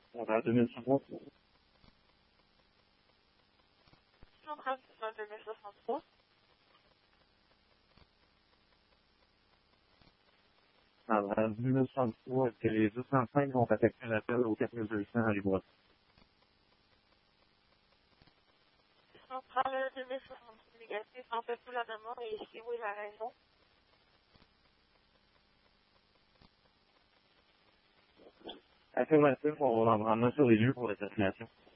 Centrale 2063. Centrale 2063. Centrale 2063, est-ce que les 205 vont affecter l'appel au 4200 à Libois? Centrale 2063 négatif, en fait tout la demande et ici, oui, la raison. Affirmatif, on va l'en prendre sur les lieux pour la circulation.